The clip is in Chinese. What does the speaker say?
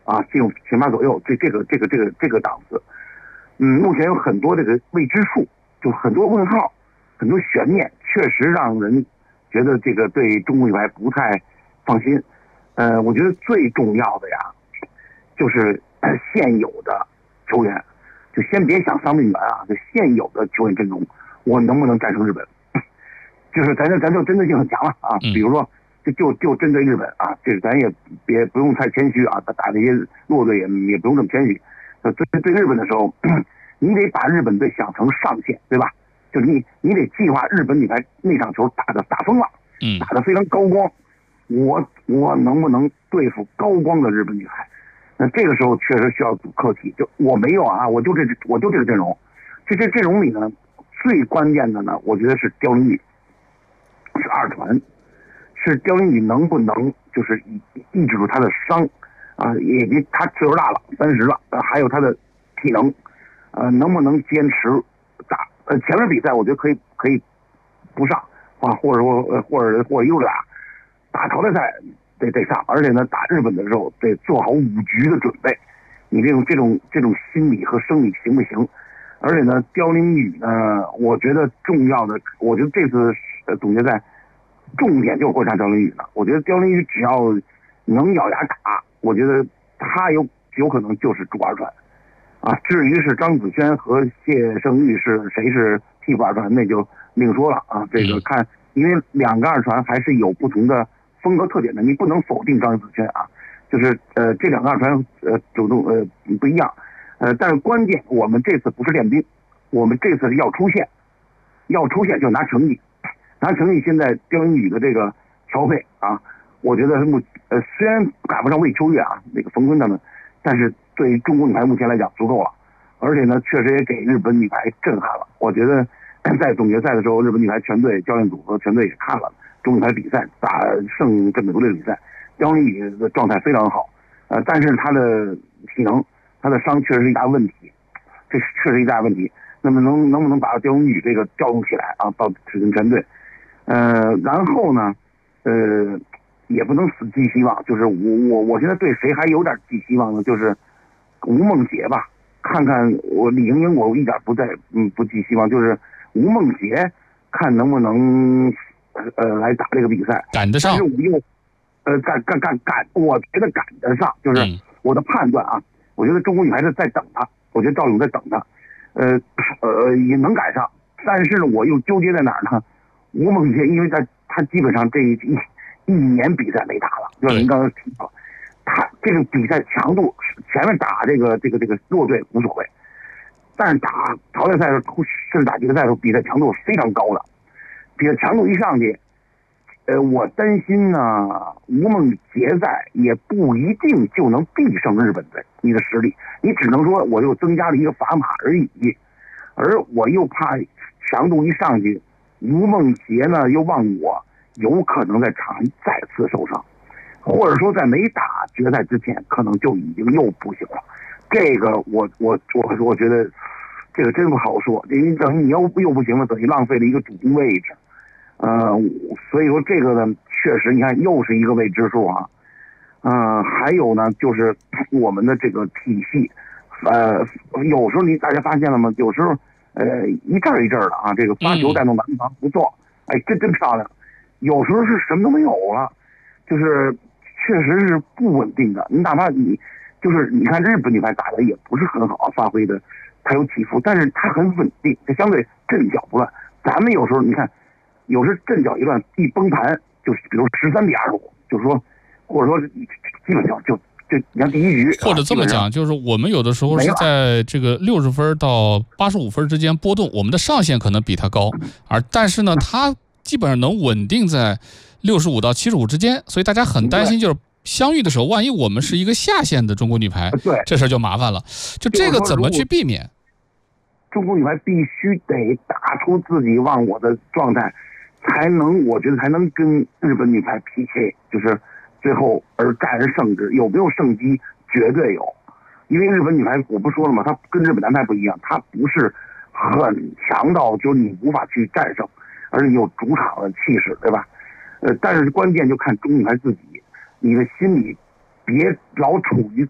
啊，进入前8左右，这个档次。目前有很多这个未知数，就很多问号，很多悬念，确实让人觉得这个对中国女排不太放心。我觉得最重要的呀，就是现有的球员，就先别想伤病员啊，就现有的球员阵容，我能不能战胜日本？就是咱就针对性很强了啊，比如说就针对日本啊，这个咱也不用太谦虚啊，打那些弱队也不用这么谦虚。对日本的时候，你得把日本队想成上限，对吧？就是你得计划日本女排那场球打疯了，打得非常高光，我能不能对付高光的日本女排？那这个时候确实需要组课题，就我没有啊，我就这个阵容，这阵容里呢，最关键的呢，我觉得是刁琳宇，是二传，是刁琳宇能不能就是抑制住他的伤啊，也别他岁数大了，30了，还有他的体能，能不能坚持打？前面比赛我觉得可以不上啊，或者一路打淘汰赛得上，而且呢，打日本的时候得做好5局的准备。你这种心理和生理行不行？而且呢，刁琳宇呢，我觉得重要的，我觉得这次总决赛重点就是观察刁琳宇了。我觉得刁琳宇只要能咬牙打，我觉得他有可能就是主二传啊。至于是张子萱和谢胜玉谁是替补二传，那就另说了啊。这个看，因为2个二传还是有不同的风格特点的，你不能否定张子萱啊。就是这2个二传主动不一样，但是关键我们这次不是练兵，我们这次是要出线就拿成绩。现在刁琳宇的这个调配啊，我觉得虽然赶不上魏秋月啊，那个冯坤他们，但是对于中国女排目前来讲足够了，而且呢，确实也给日本女排震撼了。我觉得在总决赛的时候，日本女排全队教练组和全队也看了中国女排比赛，打胜这美国队的比赛，刁琳宇的状态非常好，但是他的体能、他的伤确实是一大问题，这确实一大问题。那么能不能把刁琳宇这个调动起来啊，到指定全队？然后呢，也不能死寄希望，就是我现在对谁还有点寄希望呢？就是吴梦洁吧，看看我李盈莹，我一点不寄希望，就是吴梦洁，看能不能来打这个比赛， 赶得上。 但是我又我觉得赶得上，就是我的判断啊，我觉得中国女排是在等他，我觉得赵勇在等他，也能赶上，但是呢，我又纠结在哪儿呢？吴梦洁，因为他基本上这一年比赛没打了，就是您刚才提到，他这个比赛强度，前面打这个弱队无所谓，但是打淘汰赛的时候，甚至打决赛的时候，比赛强度是非常高的，比赛强度一上去，我担心呢，吴梦洁在也不一定就能必胜日本队，你的实力，你只能说我又增加了一个砝码而已，而我又怕强度一上去。吴梦洁呢，又望我有可能在场上再次受伤，或者说在没打决赛之前，可能就已经又不行了。这个我觉得这个真不好说，因为等于你又不行了，等于浪费了一个主攻位置。所以说这个呢，确实你看又是一个未知数啊。还有呢，就是我们的这个体系，有时候大家发现了吗？有时候。一阵儿一阵儿的啊，这个发球带动南方不错，哎，真漂亮。有时候是什么都没有了，就是确实是不稳定的。你哪怕你看日本女排打的也不是很好，发挥的它有起伏，但是它很稳定，它相对阵脚不乱。咱们有时候你看，有时阵脚一乱一崩盘，就是比如13-25，就是说或者说基本上就你看第一局， 或者这么讲，就是我们有的时候是在这个60分到85分之间波动，我们的上限可能比它高，但是呢，它基本上能稳定在65到75之间，所以大家很担心，就是相遇的时候，万一我们是一个下限的中国女排，这事儿就麻烦了。就这个怎么去避免？ 中国女排必须得打出自己忘我的状态，我觉得才能跟日本女排 PK， 就是。最后而战而胜之，有没有胜机？绝对有，因为日本女排我不说了吗？她跟日本男排不一样，她不是很强到就是你无法去战胜，而且有主场的气势，对吧？但是关键就看中国女排自己，你的心理别老处于